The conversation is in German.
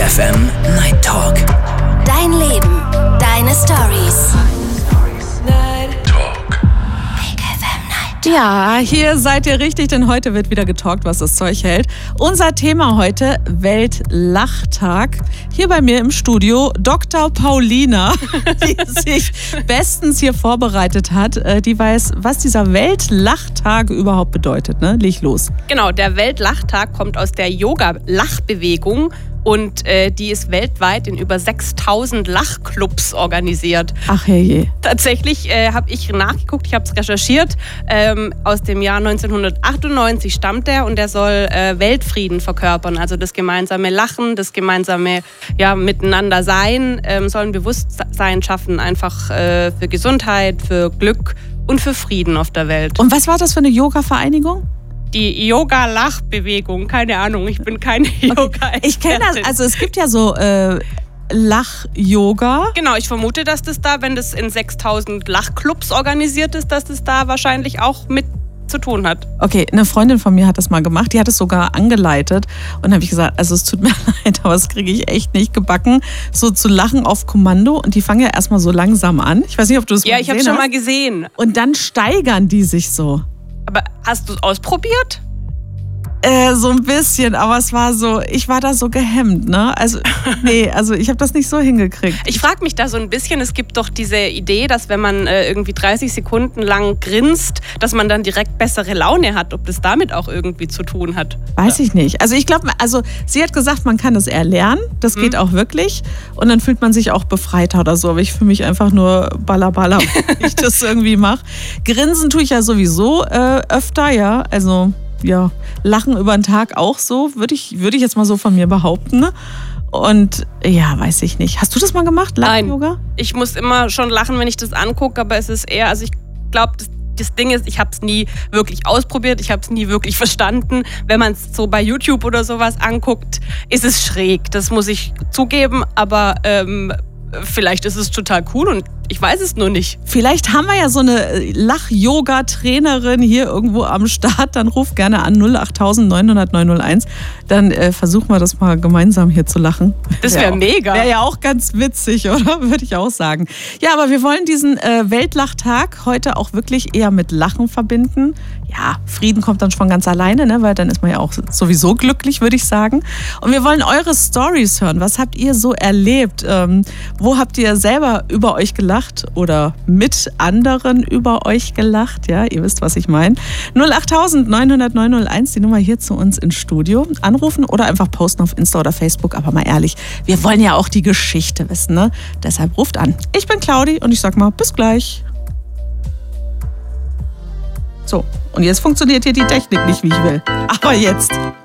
FM Night Talk. Dein Leben, deine Stories. Ja, hier seid ihr richtig, denn heute wird wieder getalkt, was das Zeug hält. Unser Thema heute, Weltlachtag. Hier bei mir im Studio Dr. Paulina, die sich bestens hier vorbereitet hat. Die weiß, was dieser Weltlachtag überhaupt bedeutet. Ne? Leg los. Genau, der Weltlachtag kommt aus der Yoga-Lachbewegung. Und die ist weltweit in über 6000 Lachclubs organisiert. Ach herrje. Tatsächlich habe ich nachgeguckt, ich habe es recherchiert. Aus dem Jahr 1998 stammt er und der soll Weltfrieden verkörpern. Also das gemeinsame Lachen, das gemeinsame Miteinander sein, soll ein Bewusstsein schaffen, einfach für Gesundheit, für Glück und für Frieden auf der Welt. Und was war das für eine Yoga-Vereinigung? Die Yoga-Lachbewegung, keine Ahnung, ich bin keine Yoga-Expertin. Ich kenne das, also es gibt ja so Lach-Yoga. Genau, ich vermute, dass das da, wenn das in 6000 Lachclubs organisiert ist, dass das da wahrscheinlich auch mit zu tun hat. Okay, eine Freundin von mir hat das mal gemacht, die hat es sogar angeleitet und dann habe ich gesagt, also es tut mir leid, aber das kriege ich echt nicht gebacken, so zu lachen auf Kommando und die fangen ja erstmal so langsam an. Ich weiß nicht, ob du es mal gesehen hast. Ja, ich habe schon mal gesehen. Und dann steigern die sich so. Aber hast du es ausprobiert? So ein bisschen, aber es war so, ich war da so gehemmt, ne? Also, nee, also ich habe das nicht so hingekriegt. Ich frage mich da so ein bisschen, es gibt doch diese Idee, dass wenn man irgendwie 30 Sekunden lang grinst, dass man dann direkt bessere Laune hat, ob das damit auch irgendwie zu tun hat. Weiß ich nicht. Also ich glaube, sie hat gesagt, man kann das erlernen, das geht auch wirklich und dann fühlt man sich auch befreiter oder so, aber ich fühle mich einfach nur balla, wenn ich das irgendwie mache. Grinsen tue ich ja sowieso öfter, ja, also... Ja, lachen über den Tag auch so, würde ich jetzt mal so von mir behaupten. Ne? Und ja, weiß ich nicht. Hast du das mal gemacht, Lach-Yoga? Nein, ich muss immer schon lachen, wenn ich das angucke, aber es ist eher, also ich glaube, das Ding ist, ich habe es nie wirklich ausprobiert, ich habe es nie wirklich verstanden. Wenn man es so bei YouTube oder sowas anguckt, ist es schräg, das muss ich zugeben, aber vielleicht ist es total cool und ich weiß es nur nicht. Vielleicht haben wir ja so eine Lach-Yoga-Trainerin hier irgendwo am Start. Dann ruf gerne an 08000 900 901. Dann versuchen wir das mal gemeinsam hier zu lachen. Das wäre mega. Wäre ja auch ganz witzig, oder? Würde ich auch sagen. Ja, aber wir wollen diesen Weltlachtag heute auch wirklich eher mit Lachen verbinden. Ja, Frieden kommt dann schon ganz alleine, ne? Weil dann ist man ja auch sowieso glücklich, würde ich sagen. Und wir wollen eure Storys hören. Was habt ihr so erlebt? Wo habt ihr selber über euch gelacht? Oder mit anderen über euch gelacht. Ja, ihr wisst, was ich meine. 08000 900 901, die Nummer hier zu uns ins Studio. Anrufen oder einfach posten auf Insta oder Facebook. Aber mal ehrlich, wir wollen ja auch die Geschichte wissen, ne? Deshalb ruft an. Ich bin Claudi und ich sag mal, bis gleich. So, und jetzt funktioniert hier die Technik nicht, wie ich will. Aber jetzt.